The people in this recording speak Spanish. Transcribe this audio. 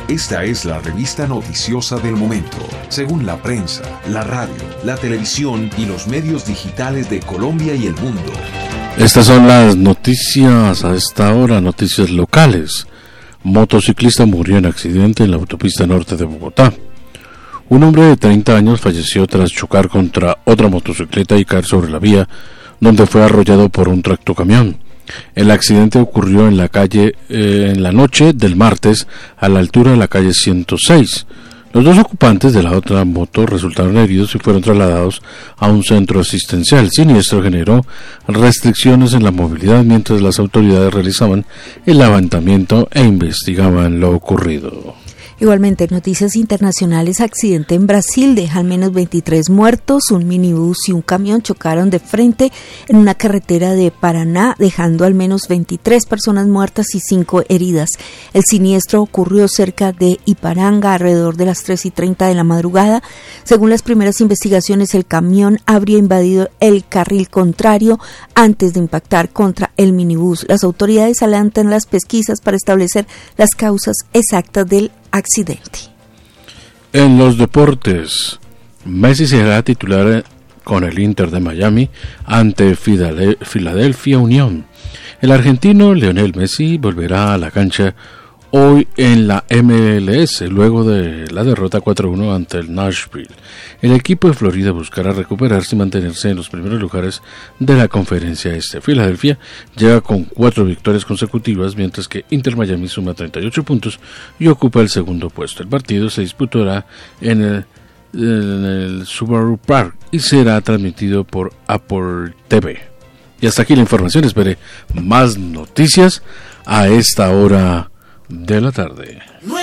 Esta es la revista noticiosa del momento, según la prensa, la radio, la televisión y los medios digitales de Colombia y el mundo. Estas son las noticias a esta hora, noticias locales. Motociclista murió en accidente en la autopista norte de Bogotá. Un hombre de 30 años falleció tras chocar contra otra motocicleta y caer sobre la vía, donde fue arrollado por un tractocamión. El accidente ocurrió en la calle en la noche del martes a la altura de la calle 106. Los dos ocupantes de la otra moto resultaron heridos y fueron trasladados a un centro asistencial. El siniestro generó restricciones en la movilidad mientras las autoridades realizaban el levantamiento e investigaban lo ocurrido. Igualmente, noticias internacionales: accidente en Brasil deja al menos 23 muertos. Un minibús y un camión chocaron de frente en una carretera de Paraná, dejando al menos 23 personas muertas y 5 heridas. El siniestro ocurrió cerca de Iparanga alrededor de las 3:30 de la madrugada. Según las primeras investigaciones, el camión habría invadido el carril contrario antes de impactar contra el minibús. Las autoridades adelantan las pesquisas para establecer las causas exactas del accidente. En los deportes, Messi será titular con el Inter de Miami ante Philadelphia Union. El argentino Lionel Messi volverá a la cancha hoy en la MLS luego de la derrota 4-1 ante el Nashville. El equipo de Florida buscará recuperarse y mantenerse en los primeros lugares de la conferencia este. Filadelfia llega con 4 victorias consecutivas, mientras que Inter Miami suma 38 puntos y ocupa el segundo puesto. El partido se disputará en el Subaru Park y será transmitido por Apple TV. Y hasta aquí la información. Espere más noticias a esta hora de la tarde.